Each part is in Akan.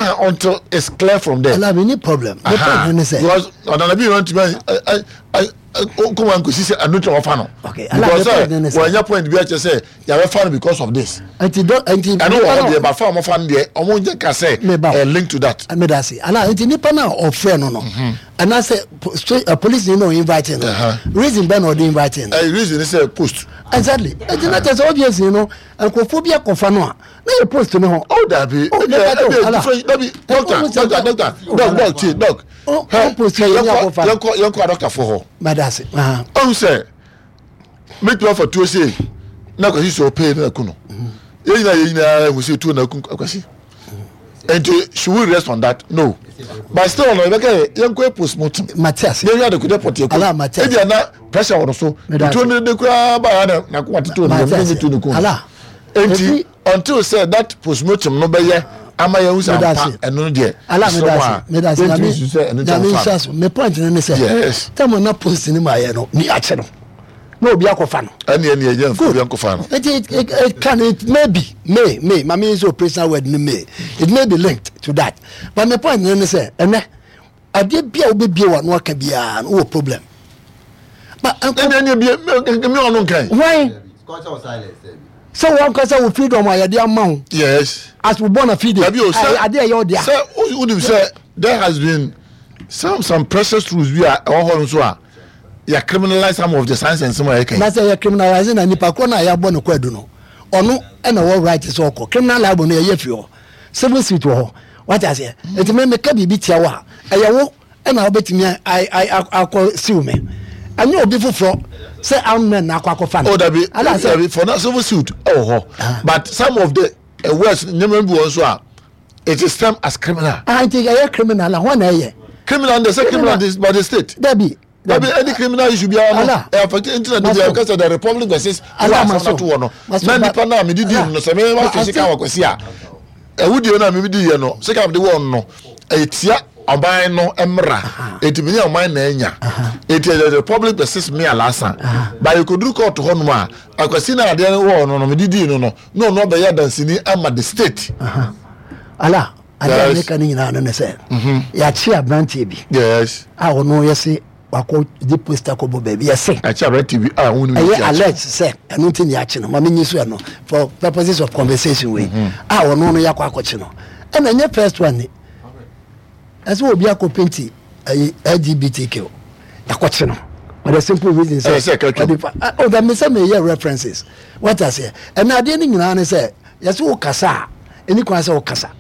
until it's clear from there. I need problem. Because on an abuse to me, come on, because I know to offer. Okay, because when your point be just say you are found because of this. I know what the farm of fan there. I won't just say a link to that. I made that say. Allah, it's nipa na or friend no. And I say police no inviting. Reason Ben or inviting. Reason is a post. Exactly. It's not as obvious, and cophobia confano. No post to me. Oh, that be. Doctor. Young doctor for her. Madasi. Oh, say, make you offer to say, now because he's so paid in a kuno. We say two in a kunkwasi. And she will rest on that. No. But still, young post mortem. Matthias, you are the good deputy. If you are not pressure or so, the crowd by the until said that post mortem no better. Am I use and no dear? Allah me point in say yes. Tell me not posting in my me actually. No be akofano. Any akofano. It can it may my means of personal word may. It may be linked to that. But my point in say I did be one can be no problem. But why? So one cause I will feed on my dear mount. Yes. As we born a feed. I dare your dear. Sir, would you say there has been some precious rules we are all so you criminalize some of the science and some of the that's a criminalizing and Nipakona ya born a queduno. Or no, and all right is all criminal lab on a yefio. Civil suit war. What I say? It may make a bit yawa. I will and I'll bet me I call sue me. I know before for say I'm not fan. Oh, that be for not civil suit. But some of the words also it is termed as criminal. I think I am criminal. One year criminal. The second criminal is by the state. Debbie. Any criminal should be internet because the Republic says Allah to one. Many pana me did no say me wa kwesi ka wakwesi a. Ewudi na me di ye no. Say ka de one no. Etia oban no emra. Etimi ni oman na enya. Etia the Republic says me alasa. But you could do court to honu a. Akwesi na de one no me di no. No be ya dansini ama the state. Allah. I make any na say. Ya chi abrantie bi. Yes. I no yesi wako di poster ko bo baby yes say acha TV wonu ni alert say enu tin ya chi no ma menyi so no for purposes of conversation we wono no yakọ akọchi no e na nye first one ni as we obi akopenti LGBTQ yakọchi no for the simple reason say oh that me say me hear references what I say and na de ni nyina ne say yes wo kasa eni kwa say wo kasa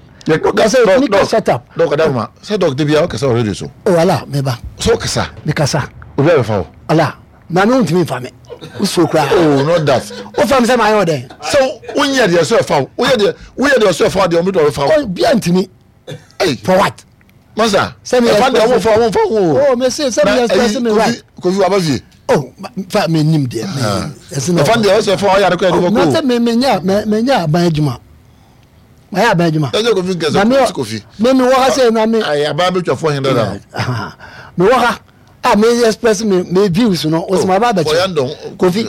shut up. Doc Adama, say Doc Debia Kasa already so. Oh Allah, meba. So Kasa. Me Kasa. Very foul. Allah. Na no ntimi fa me. Uso kra. Oh, not that. O fam say my order. So when you dey so foul. We dey so foul dey omi do foul. Oh, bia ntimi. Hey, for what? Master. Say me fan dey won for. Oh, me say me express me right. Kofi Abavi. Oh, fa me nim dey. Yes no. Fan dey so foul ya dey ko dey go. Na say me nya ban adwuma. My abajuma. Kofi. Me wa say na me. I about 400. Me wa me express me views no. O my baba. Kofi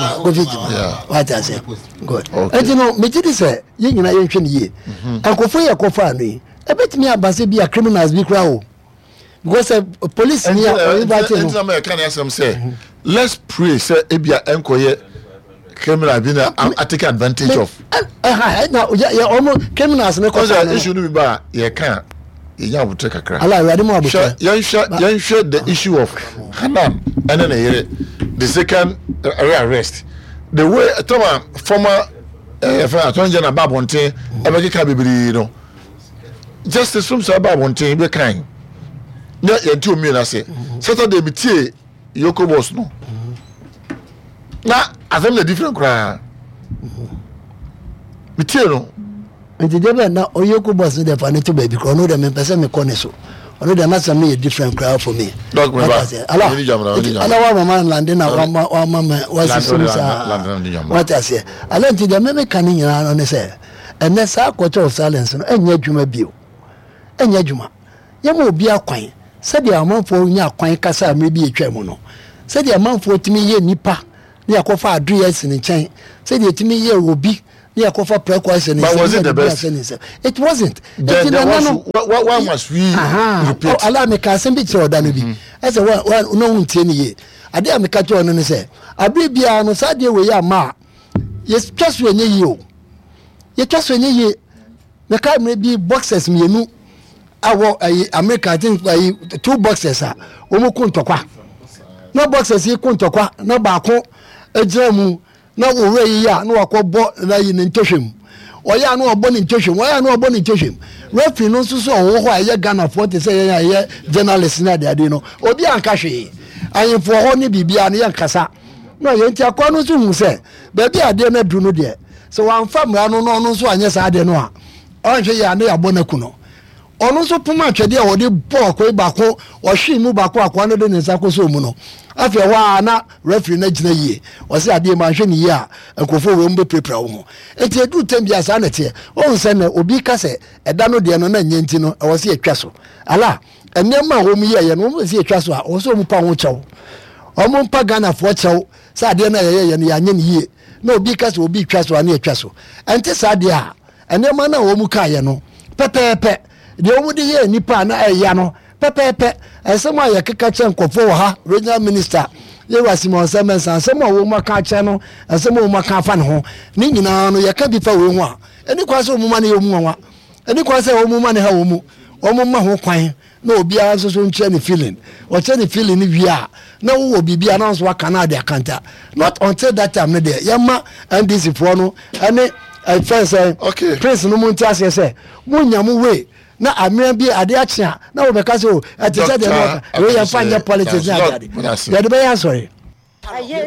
juma. What I say. Good. And you know, me did say you nyina ye hwe ne ye. Akofo ye kofa no. E betimi abase bi a criminals bi kra o. Because police ni invite no. Say let's pray say ebia enkoye criminal being I take advantage of. Now, yeah, almost criminals. Because the issue be bad. You can't. You have to take a crack. Allah, ready more. You share the issue of Hanan and then the second arrest. The way former Attorney General Babonte, America be you know. Justice from Babonte be kind. Yeah, you 2 million. I say Saturday be tea. Yoko boss no. Now, as I'm the different cry. Mitero. And the devil now, Oyoko boss in the financial baby, because no, them person me corniso. Or no, there must be a different crowd for me. Dog, Allah, man landing out one mama was what I say. I learned to the meme canning on the say. And that's our quarter of silence and Yajuma Bill. And Yajuma. Yamu be a quine. Said the amount for ya quine cassa may be a tremono. Said the amount for to me ye nipa. They are called 3 years in the chain. Say the to me here will be near Kofa Prequest. But was it the best? It wasn't. Why must we repeat? Allow me can be so than as a one no 10 years. I dare me catch on and say, I be beyond Sadia way ma. Yes, just when you just when you the car may be boxes me no. Our America, I think 2 boxes are Omukuntokwa. No boxes here Kuntokwa, no bako, a germu, no way ya, no a bought in Toshim. Or ya no born in Toshim, why are no born in Toshim? Referee no so why ya Ghana for to say journalist in the Adino, or be Ankashi. I am for only Bibian Yankasa. No, you ain't a corner to say, baby, I dare not do no dear. So I'm from no so, and yes, I don't know. Orange ya ne abonakuno. Ono so puma twede a wode ball ko bako o hwe mu bako akwa no de ne nsa koso mu no afia wa na referee na gina yie o se ade ma hwe ne yie a enkofo we mu be prepare wo ho enti edu tambia sa na te o nse na obi ka se eda no de no na nyanti no e wo se etwa so ala enema wo mu yie no wo se etwa so a wo so mu pa ho chew o mu pa Ghana fo chew sa ade na ye no ya nya ne yie na obi ka se obi twa so na etwa so enti sa ade a enema na wo mu ka ye no pepepe de omu de ye nipa na eya no pepepe esema ye keka che nkofo ha regional minister ye Simon Semensa esema wo maka che no esema wo maka fa ne ho ni nyina no ye ka bi fa we ho a eni kwa se omu ma ne ye omu wa eni kwa se omu ma ne ha omu omu ma ho kwan na obi a so nche ne feeling o che ne feeling ni wi a na wo obi a na so aka na de akanta not until that time there yema NDC for no ene first okay prince no munti ase se munyamu we na amia bi ade achia na wo be ka so ati say de no we ya fanya politics na ade ya de be ya sorry